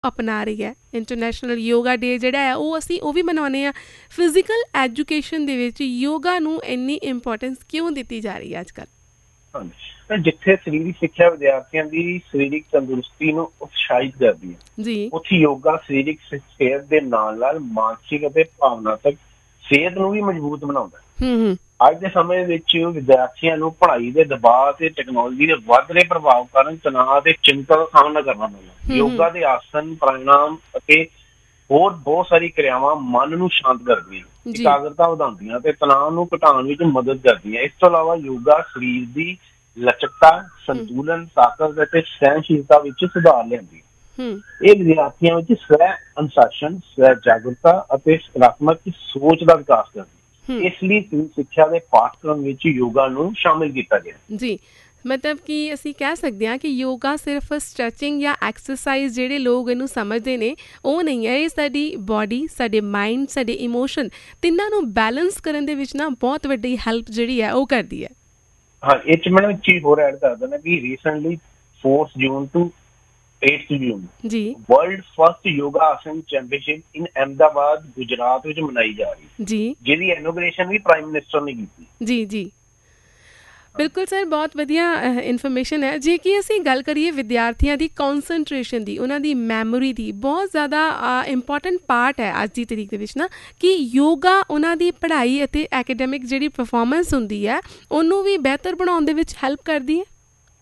अपना रही है। इंटरनेशनल योगा डे ਜਿਹੜਾ ਹੈ ਉਹ ਅਸੀਂ ਉਹ ਵੀ ਮਨਾਉਂਦੇ ਹਾਂ। ਫਿਜ਼ੀਕਲ ਐਜੂਕੇਸ਼ਨ ਦੇ ਵਿੱਚ ਯੋਗਾ ਨੂੰ ਇੰਨੀ ਇੰਪੋਰਟੈਂਸ ਕਿਉਂ ਦਿੱਤੀ ਜਾ ਰਹੀ ਹੈ ਅੱਜ ਕੱਲ੍ਹ? ਹਾਂਜੀ, ਜਿੱਥੇ ਸਰੀਰਕ ਸਿੱਖਿਆ ਵਿਦਿਆਰਥੀਆਂ ਦੀ ਸਰੀਰਕ ਤੰਦਰੁਸਤੀ ਨੂੰ ਉਤਸ਼ਾਹਿਤ ਕਰਦੀ ਹੈ ਜੀ, ਉੱਥੇ ਯੋਗਾ ਸਰੀਰਕ ਸਿਹਤ ਦੇ ਨਾਲ ਨਾਲ ਮਾਨਸਿਕ ਅਤੇ ਭਾਵਨਾਤਮਕ ਸਿਹਤ ਨੂੰ ਵੀ ਮਜ਼ਬੂਤ ਬਣਾਉਂਦਾ ਹੈ। ਅੱਜ ਦੇ ਸਮੇਂ ਵਿੱਚ ਵਿਦਿਆਰਥੀਆਂ ਨੂੰ ਪੜ੍ਹਾਈ ਦੇ ਦਬਾਅ ਤੇ ਟੈਕਨੋਲੋਜੀ ਦੇ ਵੱਧ ਰਹੇ ਪ੍ਰਭਾਵ ਕਾਰਨ ਤਣਾਅ ਤੇ ਚਿੰਤਾ ਦਾ ਸਾਹਮਣਾ ਕਰਨਾ ਪੈਂਦਾ। ਯੋਗਾ ਦੇ ਆਸਨ, ਪ੍ਰਾਣਾਯਾਮ ਅਤੇ ਹੋਰ ਬਹੁਤ ਸਾਰੀ ਕਿਰਿਆਵਾਂ ਮਨ ਨੂੰ ਸ਼ਾਂਤ ਕਰਦੀਆਂ, ਇਕਾਗਰਤਾ ਵਧਾਉਂਦੀਆਂ ਤੇ ਤਣਾਅ ਨੂੰ ਘਟਾਉਣ ਵਿੱਚ ਮਦਦ ਕਰਦੀਆਂ। ਇਸ ਤੋਂ ਇਲਾਵਾ ਯੋਗਾ ਸਰੀਰ ਦੀ ਲਚਕਤਾ, ਸੰਤੁਲਨ, ਤਾਕਤ ਅਤੇ ਸਹਿਣਸ਼ੀਲਤਾ ਵਿੱਚ ਸੁਧਾਰ ਲਿਆਉਂਦੀ ਹੈ। ਇਹ ਵਿਦਿਆਰਥੀਆਂ ਵਿੱਚ ਸਵੈ ਅਨੁਸ਼ਾਸਨ, ਸਵੈ ਜਾਗਰੂਕਤਾ ਅਤੇ ਸਕਾਰਾਤਮਕ ਸੋਚ ਦਾ ਵਿਕਾਸ ਕਰਦੀ ਹੈ। ਇਸ ਲਈ ਸਿੱਖਿਆ ਦੇ ਪਾਠਕ੍ਰਮ ਵਿੱਚ ਯੋਗਾ ਨੂੰ ਸ਼ਾਮਿਲ ਕੀਤਾ ਗਿਆ ਜੀ। ਮਤਲਬ ਕਿ ਅਸੀਂ ਕਹਿ ਸਕਦੇ ਹਾਂ ਕਿ ਯੋਗਾ ਸਿਰਫ ਸਟਰੈਚਿੰਗ ਜਾਂ ਐਕਸਰਸਾਈਜ਼ ਜਿਹੜੇ ਲੋਕ ਇਹਨੂੰ ਸਮਝਦੇ ਨੇ ਉਹ ਨਹੀਂ ਹੈ। ਇਹ ਸਾਡੀ ਬਾਡੀ, ਸਾਡੇ ਮਾਈਂਡ, ਸਾਡੇ ਇਮੋਸ਼ਨ ਤਿੰਨਾਂ ਨੂੰ ਬੈਲੈਂਸ ਕਰਨ ਦੇ ਵਿੱਚ ਨਾ ਬਹੁਤ ਵੱਡੀ ਹੈਲਪ ਜਿਹੜੀ ਹੈ ਉਹ ਕਰਦੀ ਹੈ। ਹਾਂ, ਇਹ 'ਚ ਮੈਂ ਇੱਕ ਚੀਜ਼ ਹੋਰ ਐਡ ਕਰ ਦੇਣਾ ਕਿ ਰੀਸੈਂਟਲੀ 4 ਜੂਨ ਤੋਂ 8 ਜੂਨ ਜੀ ਵਰਲਡ ਫਸਟ ਯੋਗਾ ਆਸਨ ਚੈਂਪੀਅਨਸ਼ਿਪ ਇਨ ਅਹਿਮਦਾਬਾਦ, ਗੁਜਰਾਤ ਵਿੱਚ ਮਨਾਈ ਜਾ ਰਹੀ ਜੀ, ਜਿਹਦੀ ਇਨੋਗ੍ਰੇਸ਼ਨ ਵੀ ਪ੍ਰਾਈਮ ਮਿਨਿਸਟਰ ਨੇ ਕੀਤੀ। ਜੀ ਜੀ, ਬਿਲਕੁਲ ਸਰ, ਬਹੁਤ ਵਧੀਆ ਇਨਫੋਰਮੇਸ਼ਨ ਹੈ। ਜੇ ਕਿ ਅਸੀਂ ਗੱਲ ਕਰੀਏ ਵਿਦਿਆਰਥੀਆਂ ਦੀ ਕੌਨਸਨਟ੍ਰੇਸ਼ਨ ਦੀ, ਉਹਨਾਂ ਦੀ ਮੈਮੋਰੀ ਦੀ, ਬਹੁਤ ਜ਼ਿਆਦਾ ਇੰਪੋਰਟੈਂਟ ਪਾਰਟ ਹੈ ਅੱਜ ਦੀ ਤਰੀਕ ਦੇ ਵਿੱਚ ਨਾ ਕਿ ਯੋਗਾ ਉਹਨਾਂ ਦੀ ਪੜ੍ਹਾਈ ਅਤੇ ਐਕੈਡੈਮਿਕ ਜਿਹੜੀ ਪਰਫੋਰਮੈਂਸ ਹੁੰਦੀ ਹੈ ਉਹਨੂੰ ਵੀ ਬਿਹਤਰ ਬਣਾਉਣ ਦੇ ਵਿੱਚ ਹੈਲਪ ਕਰਦੀ ਹੈ।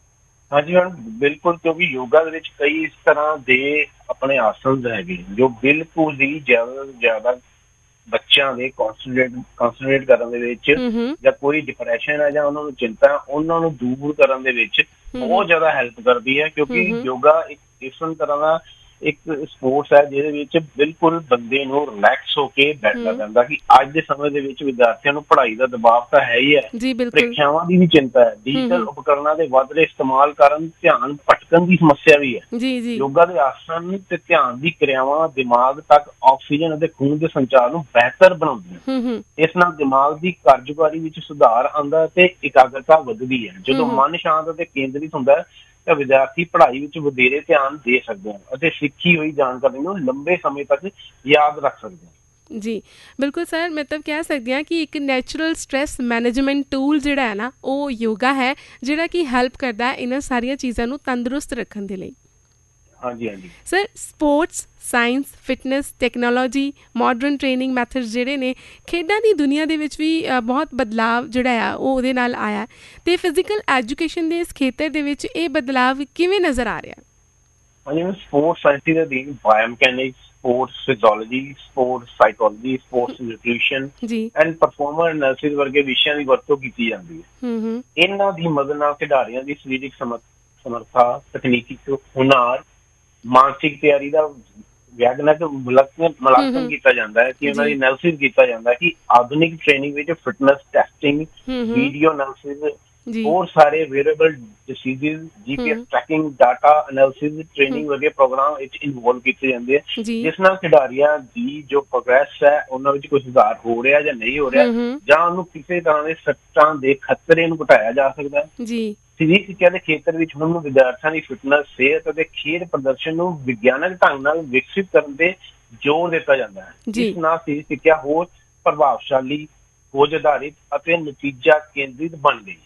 ਹਾਂਜੀ ਮੈਡਮ, ਬਿਲਕੁਲ, ਕਿਉਂਕਿ ਯੋਗਾ ਦੇ ਵਿੱਚ ਕਈ ਇਸ ਤਰ੍ਹਾਂ ਦੇ ਆਪਣੇ ਆਸਨ ਹੈਗੇ ਜੋ ਬਿਲਕੁਲ ਹੀ ਜ਼ਿਆਦਾ ਬੱਚਿਆਂ ਦੇ ਕੌਨਸਨਟਰੇਟ ਕਰਨ ਦੇ ਵਿੱਚ ਜਾਂ ਕੋਈ ਡਿਪਰੈਸ਼ਨ ਹੈ ਜਾਂ ਉਹਨਾਂ ਨੂੰ ਚਿੰਤਾ, ਉਹਨਾਂ ਨੂੰ ਦੂਰ ਕਰਨ ਦੇ ਵਿੱਚ ਬਹੁਤ ਜ਼ਿਆਦਾ ਹੈਲਪ ਕਰਦੀ ਹੈ। ਕਿਉਂਕਿ ਯੋਗਾ ਇੱਕ ਕਿਸਮ ਤਰ੍ਹਾਂ ਦਾ ਇੱਕ ਸਪੋਰਟਸ ਹੈ ਜਿਹਦੇ ਵਿੱਚ ਬਿਲਕੁਲ ਬੰਦੇ ਨੂੰ ਰਿਲੈਕਸ ਹੋ ਕੇ ਬੈਠਣਾ ਪੈਂਦਾ ਕਿ ਅੱਜ ਦੇ ਸਮੇਂ ਦੇ ਵਿੱਚ ਵਿਦਿਆਰਥੀਆਂ ਨੂੰ ਪੜ੍ਹਾਈ ਦਾ ਦਬਾਅ ਤਾਂ ਹੈ ਹੀ ਹੈ, ਪ੍ਰੀਖਿਆਵਾਂ ਦੀ ਵੀ ਚਿੰਤਾ ਹੈ, ਡਿਜੀਟਲ ਉਪਕਰਨਾਂ ਦੇ ਵੱਧ ਰਹੇ ਇਸਤੇਮਾਲ ਕਾਰਨ ਧਿਆਨ ਭਟਕਣ ਦੀ ਸਮੱਸਿਆ ਵੀ ਹੈ। ਯੋਗਾ ਦੇ ਆਸਨ ਤੇ ਧਿਆਨ ਦੀ ਕਿਰਿਆਵਾਂ ਦਿਮਾਗ ਤੱਕ ਆਕਸੀਜਨ ਅਤੇ ਖੂਨ ਦੇ ਸੰਚਾਰ ਨੂੰ ਬਿਹਤਰ ਬਣਾਉਂਦੀਆਂ। ਇਸ ਨਾਲ ਦਿਮਾਗ ਦੀ ਕਾਰਜਕਾਰੀ ਵਿੱਚ ਸੁਧਾਰ ਆਉਂਦਾ ਤੇ ਇਕਾਗਰਤਾ ਵੱਧਦੀ ਹੈ। ਜਦੋਂ ਮਨ ਸ਼ਾਂਤ ਅਤੇ ਕੇਂਦਰਿਤ ਹੁੰਦਾ ਹੈ ਤਾਂ ਵਿਦਿਆਰਥੀ ਪੜ੍ਹਾਈ ਵਿੱਚ ਵਧੇਰੇ ਧਿਆਨ ਦੇ ਸਕਦੇ ਹਨ ਅਤੇ ਸਿੱਖੀ ਹੋਈ ਜਾਣਕਾਰੀ ਨੂੰ ਲੰਬੇ ਸਮੇਂ ਤੱਕ ਯਾਦ ਰੱਖ ਸਕਦੇ ਹਨ। ਜੀ ਬਿਲਕੁਲ ਸਰ, ਮਤਲਬ ਕਹਿ ਸਕਦੇ ਹਾਂ ਕਿ ਇੱਕ ਨੈਚੁਰਲ ਸਟ੍ਰੈਸ ਮੈਨੇਜਮੈਂਟ ਟੂਲ ਜਿਹੜਾ ਹੈ ਨਾ ਉਹ ਯੋਗਾ ਹੈ, ਜਿਹੜਾ ਕਿ ਹੈਲਪ ਕਰਦਾ ਇਹਨਾਂ ਸਾਰੀਆਂ ਚੀਜ਼ਾਂ ਨੂੰ ਤੰਦਰੁਸਤ ਰੱਖਣ ਦੇ ਲਈ। ਹਾਂਜੀ ਹਾਂਜੀ sir, sports, science, fitness, technology, modern training methods ਜਿਹੜੇ ਨੇ ਖੇਡਾਂ ਦੀ ਦੁਨੀਆ ਦੇ ਵਿੱਚ ਵੀ ਬਹੁਤ ਬਦਲਾਵ ਜਿਹੜਾ ਆ ਉਹ ਉਹਦੇ ਨਾਲ ਆਇਆ ਅਤੇ ਫਿਜ਼ੀਕਲ ਐਜੂਕੇਸ਼ਨ ਦੇ ਇਸ ਖੇਤਰ ਦੇ ਵਿੱਚ ਇਹ ਬਦਲਾਵ ਕਿਵੇਂ ਨਜ਼ਰ ਆ ਰਿਹਾ? ਹਾਂਜੀ, ਸਪੋਰਟਸ ਸਾਇੰਸ ਦੇ ਅਧੀਨ ਬਾਇਓਮੈਕੈਨਿਕਸ, sports physiology, sports psychology, sports nutrition and performer analysis ਵਰਗੇ ਵਿਸ਼ਿਆਂ ਦੀ ਵਰਤੋਂ ਕੀਤੀ ਜਾਂਦੀ ਹੈ। ਇਹਨਾਂ ਦੀ ਮਦਦ ਨਾਲ ਖਿਡਾਰੀਆਂ ਦੀ ਸਰੀਰਕ ਸਮਰੱਥਾ, ਤਕਨੀਕੀ ਹੁਨਰ, ਮਾਨਸਿਕ ਤਿਆਰੀ ਦਾ ਵਿਗਿਆਨਕ ਮੁਲਾਂਕਣ ਕੀਤਾ ਜਾਂਦਾ ਹੈ ਕਿ ਉਹਨਾਂ ਦੀ ਐਨਾਲਿਸਿਸ ਕੀਤਾ ਜਾਂਦਾ ਹੈ ਕਿ ਆਧੁਨਿਕ ਟ੍ਰੇਨਿੰਗ ਵਿੱਚ ਫਿਟਨੈਸ ਟੈਸਟਿੰਗ, ਵੀਡੀਓ ਐਨਾਲਿਸਿਸ, ਹੋਰ ਸਾਰੇ variable diseases, GPS trekking, data analysis training ਵਰਗੇ ਪ੍ਰੋਗਰਾਮ ਵਿੱਚ ਇਨਵੋਲਵ ਕੀਤੇ ਜਾਂਦੇ ਆ, ਜਿਸ ਨਾਲ ਖਿਡਾਰੀਆਂ ਦੀ ਜੋ ਪ੍ਰੋਗਰੈਸ ਹੈ ਉਹਨਾਂ ਵਿੱਚ ਕੋਈ ਸੁਧਾਰ ਹੋ ਰਿਹਾ ਜਾਂ ਨਹੀਂ ਹੋ ਰਿਹਾ ਜਾਂ ਉਹਨੂੰ ਕਿਸੇ ਤਰ੍ਹਾਂ ਦੇ ਸੱਟਾਂ ਦੇ ਖਤਰੇ ਨੂੰ ਘਟਾਇਆ ਜਾ ਸਕਦਾ ਹੈ। ਸਰੀਰਕ ਸਿੱਖਿਆ ਦੇ ਖੇਤਰ ਵਿੱਚ ਹੁਣ ਵਿਦਿਆਰਥੀਆਂ ਦੀ ਫਿਟਨੈਸ, ਸਿਹਤ ਅਤੇ ਖੇਡ ਪ੍ਰਦਰਸ਼ਨ ਨੂੰ ਵਿਗਿਆਨਕ ਢੰਗ ਨਾਲ ਵਿਕਸਿਤ ਕਰਨ ਤੇ ਜ਼ੋਰ ਦਿੱਤਾ ਜਾਂਦਾ ਹੈ। ਇਸ ਨਾਲ ਸਰੀਰਕ ਸਿੱਖਿਆ ਹੋਰ ਪ੍ਰਭਾਵਸ਼ਾਲੀ, ਖੋਜ ਆਧਾਰਿਤ ਅਤੇ ਨਤੀਜਾ ਕੇਂਦਰਿਤ ਬਣ ਗਈ।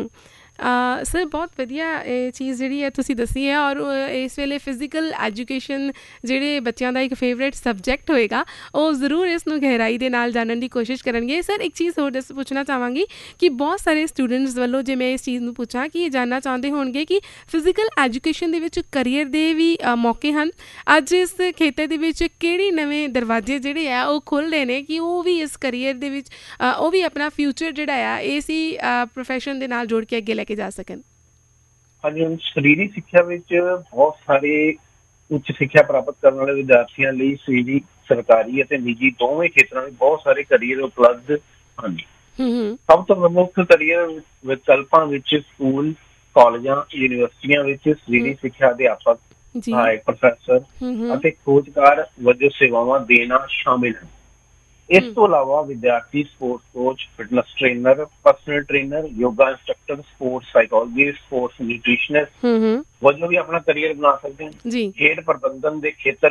ਸਰ, ਬਹੁਤ ਵਧੀਆ ਇਹ ਚੀਜ਼ ਜਿਹੜੀ ਹੈ ਤੁਸੀਂ ਦੱਸੀ ਹੈ ਔਰ ਇਸ ਵੇਲੇ ਫਿਜ਼ੀਕਲ ਐਜੂਕੇਸ਼ਨ ਜਿਹੜੇ ਬੱਚਿਆਂ ਦਾ ਇੱਕ ਫੇਵਰੇਟ ਸਬਜੈਕਟ ਹੋਏਗਾ ਉਹ ਜ਼ਰੂਰ ਇਸ ਨੂੰ ਗਹਿਰਾਈ ਦੇ ਨਾਲ ਜਾਣਨ ਦੀ ਕੋਸ਼ਿਸ਼ ਕਰਨਗੇ। ਸਰ, ਇੱਕ ਚੀਜ਼ ਹੋਰ ਪੁੱਛਣਾ ਚਾਹਾਂਗੀ ਕਿ ਬਹੁਤ ਸਾਰੇ ਸਟੂਡੈਂਟਸ ਵੱਲੋਂ ਜੇ ਮੈਂ ਇਸ ਚੀਜ਼ ਨੂੰ ਪੁੱਛਾਂ ਕਿ ਇਹ ਜਾਣਨਾ ਚਾਹੁੰਦੇ ਹੋਣਗੇ ਕਿ ਫਿਜ਼ੀਕਲ ਐਜੂਕੇਸ਼ਨ ਦੇ ਵਿੱਚ ਕਰੀਅਰ ਦੇ ਵੀ ਮੌਕੇ ਹਨ। ਅੱਜ ਇਸ ਖੇਤਰ ਦੇ ਵਿੱਚ ਕਿਹੜੇ ਨਵੇਂ ਦਰਵਾਜ਼ੇ ਜਿਹੜੇ ਆ ਉਹ ਖੁੱਲ੍ਹ ਰਹੇ ਨੇ ਕਿ ਉਹ ਵੀ ਇਸ ਕਰੀਅਰ ਦੇ ਵਿੱਚ ਉਹ ਵੀ ਆਪਣਾ ਫਿਊਚਰ ਜਿਹੜਾ ਆ ਇਸੇ ਪ੍ਰੋਫੈਸ਼ਨ ਦੇ ਨਾਲ ਜੋੜ ਕੇ ਅੱਗੇ ਲੈ ਕੇ ਜਾ ਸਕਣ? ਹਾਂਜੀ, ਸਰੀਰਕ ਸਿੱਖਿਆ ਵਿੱਚ ਬਹੁਤ ਸਾਰੇ ਉੱਚ ਸਿੱਖਿਆ ਪ੍ਰਾਪਤ ਕਰਨ ਵਾਲੇ ਵਿਦਿਆਰਥੀਆਂ ਲਈ ਸਰੀਰਕ, ਸਰਕਾਰੀ ਅਤੇ ਨਿੱਜੀ ਦੋਵੇਂ ਖੇਤਰਾਂ ਵਿੱਚ ਬਹੁਤ ਸਾਰੇ ਕਰੀਅਰ ਉਪਲਬਧ ਹਨ। ਸਭ ਤੋਂ ਪ੍ਰਮੁੱਖ ਕਰੀਅਰ ਵਿਕਲਪਾਂ ਵਿੱਚ ਸਕੂਲ, ਕਾਲਜਾਂ, ਯੂਨੀਵਰਸਿਟੀਆਂ ਵਿੱਚ ਸਰੀਰਕ ਸਿੱਖਿਆ ਅਧਿਆਪਕ, ਸਹਾਇਕ ਪ੍ਰੋਫੈਸਰ ਅਤੇ ਖੋਜਕਾਰ ਵਜੋਂ ਸੇਵਾਵਾਂ ਦੇਣਾ ਸ਼ਾਮਿਲ ਹਨ। ਇਸ ਤੋਂ ਇਲਾਵਾ ਵਿਦਿਆਰਥੀ sports coach, fitness trainer, personal trainer, yoga instructor, sports psychologist, sports nutritionist ਵਜੋਂ ਵੀ ਆਪਣਾ ਕਰੀਅਰ ਬਣਾ ਸਕਦੇ ਹਨ। ਖੇਡ ਪ੍ਰਬੰਧਨ ਦੇ ਖੇਤਰ